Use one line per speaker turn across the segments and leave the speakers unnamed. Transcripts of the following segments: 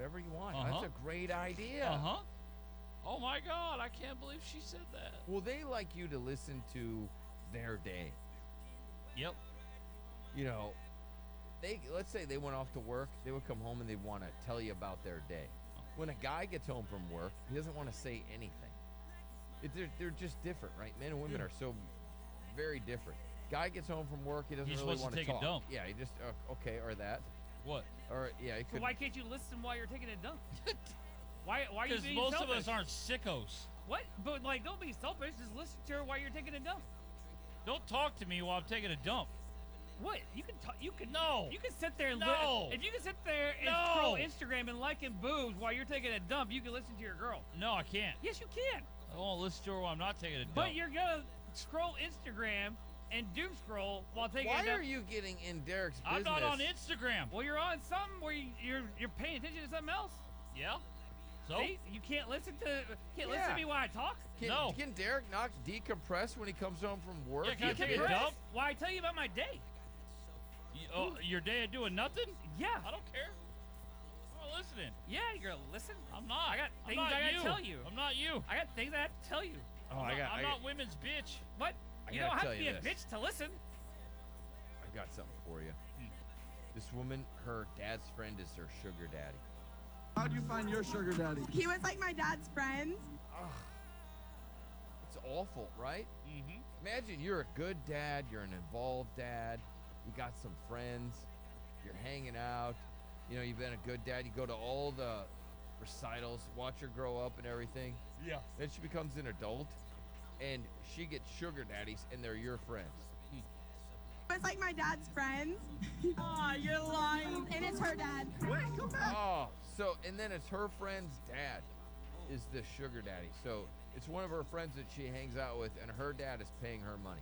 whatever you want.
Uh-huh.
That's a great idea.
Uh-huh. Oh, my God. I can't believe she said that.
Well, they like you to listen to their day.
Yep.
You know, let's say they went off to work. They would come home and they want to tell you about their day. When a guy gets home from work, he doesn't want to say anything. They're just different, right? Men and women are so very different. Guy gets home from work, he doesn't
He's
really
supposed
want
to take
talk.
a dump.
Yeah, he just okay, or that,
What?
or yeah, he
So
could.
why can't you listen while you're taking a dump? why are you
Because
being
most
selfish?
of us aren't sickos.
What? But like, don't be selfish. Just listen to her while you're taking a dump.
Don't talk to me while I'm taking a dump.
What? You can talk. You can.
No.
You can sit there and
No.
if you can sit there and
No.
scroll Instagram and liking boobs while you're taking a dump, you can listen to your girl.
No, I can't.
Yes, you can.
I won't listen to her while I'm not taking a dump.
But you're gonna scroll Instagram and doom scroll while taking a
Why
dump.
are you getting in Derek's business?
I'm not on Instagram.
Well, you're on something where you're paying attention to something else.
Yeah? So?
See? You can't listen to me while I talk.
Can, can Derek not decompress when he comes home from work?
Yeah, can I
You
take a
kidding?
dump?
Why I tell you about my day?
Your day of doing nothing?
Yeah.
I don't care. I'm not listening.
Yeah, you're gonna listen.
I'm not.
I got
I'm
things
not
I gotta
you.
tell you.
I'm not you.
I got things I have to tell you.
Oh,
I'm not women's bitch.
What?
I
You
gotta
don't have
tell
to be
you
a
this.
bitch to listen.
I've got something for you. This woman, her dad's friend is her sugar daddy.
How'd you find your sugar daddy?
He was like my dad's friend.
It's awful, right?
Mm-hmm.
Imagine you're a good dad, you're an involved dad, you got some friends, you're hanging out, you know, you've been a good dad, you go to all the recitals, watch her grow up and everything.
Yeah.
Then she becomes an adult, and she gets sugar daddies, and they're your friends.
He was like my dad's friend. Aw, you're lying. And it's her dad.
Wait, come back.
Oh, so, and then it's her friend's dad is the sugar daddy. So it's one of her friends that she hangs out with, and her dad is paying her money.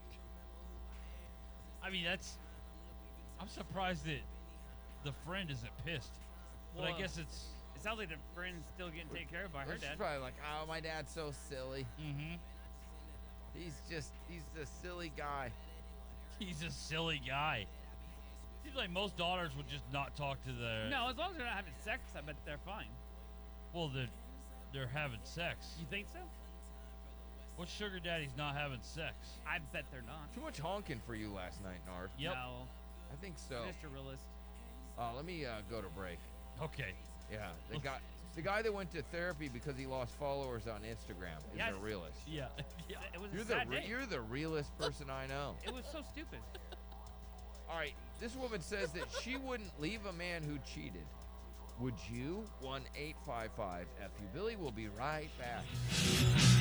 I mean, I'm surprised that the friend isn't pissed. But I
Well,
guess it's...
It sounds like the friend's still getting taken care of by her
She's
dad.
probably like, oh, my dad's so silly.
Mm-hmm.
He's a silly guy.
He's a silly guy. Seems like most daughters would just not talk to their...
No, as long as they're not having sex, I bet they're fine.
Well, they're having sex.
You think so?
What sugar daddy's not having sex?
I bet they're not.
Too much honking for you last night, Nard.
Yep.
No.
I think so.
Just a realist.
Let me go to break.
Okay.
Yeah, the guy that went to therapy because he lost followers on Instagram is
Yes.
a realist.
Yeah. Yeah.
It was
You're
a
the
sad day.
you're the realest person I know.
It was so stupid.
All right, this woman says that she wouldn't leave a man who cheated. Would you? 1-855-FU. Billy will be right back.